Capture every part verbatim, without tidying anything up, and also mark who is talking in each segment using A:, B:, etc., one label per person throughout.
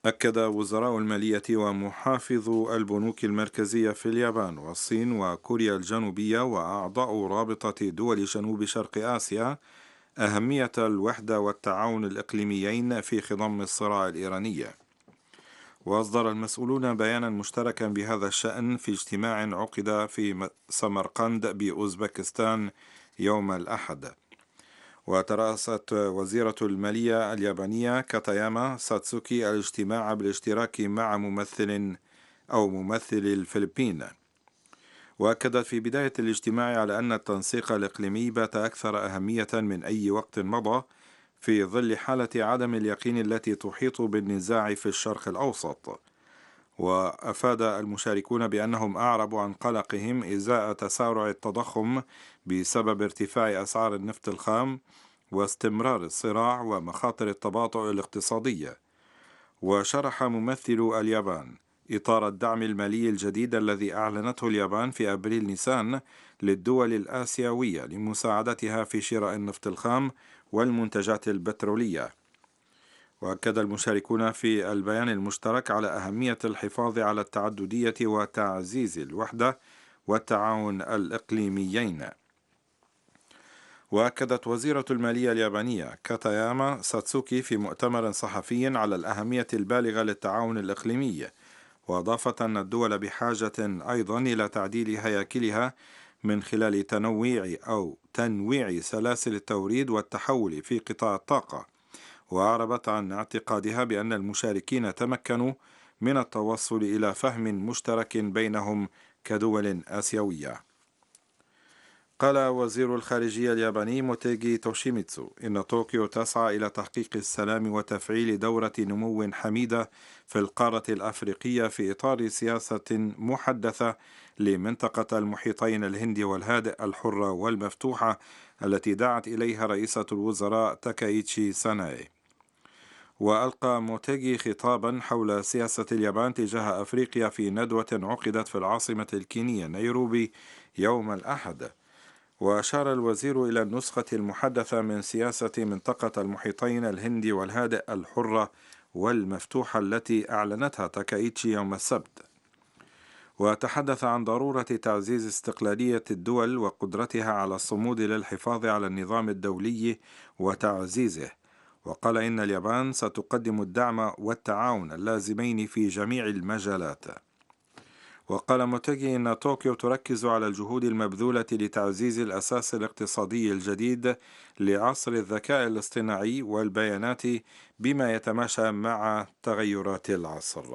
A: أكد وزراء المالية ومحافظو البنوك المركزية في اليابان والصين وكوريا الجنوبية وأعضاء رابطة دول جنوب شرق آسيا أهمية الوحدة والتعاون الإقليميين في خضم الصراع الإيراني. وأصدر المسؤولون بيانا مشتركا بهذا الشأن في اجتماع عقد في سمرقند بأوزبكستان يوم الأحد. وترأست وزيرة المالية اليابانية كاتاياما ساتسوكي الاجتماع بالاشتراك مع ممثل أو ممثل الفلبين. وأكدت في بداية الاجتماع على أن التنسيق الإقليمي بات أكثر أهمية من أي وقت مضى في ظل حالة عدم اليقين التي تحيط بالنزاع في الشرق الأوسط. وأفاد المشاركون بأنهم أعربوا عن قلقهم إزاء تسارع التضخم بسبب ارتفاع أسعار النفط الخام واستمرار الصراع ومخاطر التباطؤ الاقتصادي. وشرح ممثل اليابان إطار الدعم المالي الجديد الذي أعلنته اليابان في أبريل نيسان للدول الآسيوية لمساعدتها في شراء النفط الخام والمنتجات البترولية. وأكد المشاركون في البيان المشترك على أهمية الحفاظ على التعددية وتعزيز الوحدة والتعاون الإقليميين. وأكدت وزيرة المالية اليابانية كاتاياما ساتسوكي في مؤتمر صحفي على الأهمية البالغة للتعاون الإقليمي، وأضافت أن الدول بحاجة أيضا إلى تعديل هياكلها من خلال تنويع أو تنويع سلاسل التوريد والتحول في قطاع الطاقة. وأعربت عن اعتقادها بأن المشاركين تمكنوا من التوصل إلى فهم مشترك بينهم كدول آسيوية. قال وزير الخارجية الياباني موتيغي توشيميتسو إن طوكيو تسعى إلى تحقيق السلام وتفعيل دورة نمو حميدة في القارة الأفريقية في إطار سياسة محدثة لمنطقة المحيطين الهندي والهادئ الحرة والمفتوحة التي دعت إليها رئيسة الوزراء تاكايتشي ساناي. وألقى موتيغي خطابا حول سياسة اليابان تجاه أفريقيا في ندوة عقدت في العاصمة الكينية نيروبي يوم الأحد. وأشار الوزير إلى النسخة المحدثة من سياسة منطقة المحيطين الهندي والهادئ الحرة والمفتوحة التي أعلنتها تاكايتشي يوم السبت. وتحدث عن ضرورة تعزيز استقلالية الدول وقدرتها على الصمود للحفاظ على النظام الدولي وتعزيزه. وقال إن اليابان ستقدم الدعم والتعاون اللازمين في جميع المجالات. وقال موتيغي إن طوكيو تركز على الجهود المبذولة لتعزيز الأساس الاقتصادي الجديد لعصر الذكاء الاصطناعي والبيانات بما يتماشى مع تغيرات العصر.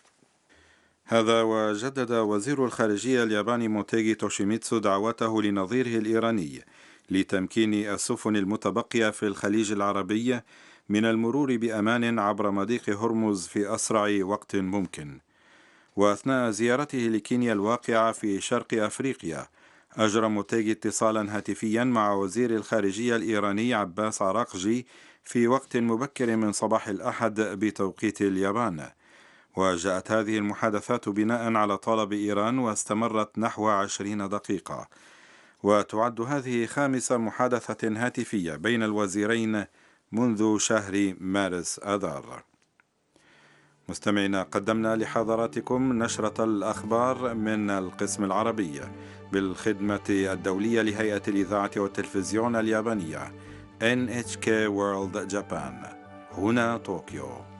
A: هذا وجدد وزير الخارجية الياباني موتيغي توشيميتسو دعوته لنظيره الإيراني لتمكين السفن المتبقية في الخليج العربي من المرور بأمان عبر مضيق هرمز في أسرع وقت ممكن. وأثناء زيارته لكينيا الواقعة في شرق أفريقيا أجرى موتيغي اتصالا هاتفيا مع وزير الخارجية الإيراني عباس عراقجي في وقت مبكر من صباح الأحد بتوقيت اليابان. وجاءت هذه المحادثات بناء على طلب إيران واستمرت نحو عشرين دقيقة. وتعد هذه خامس محادثة هاتفية بين الوزيرين منذ شهر مارس آذار. مستمعينا، قدمنا لحضراتكم نشرة الأخبار من القسم العربي بالخدمة الدولية لهيئة الإذاعة والتلفزيون اليابانية إن إتش كي World Japan. هنا طوكيو.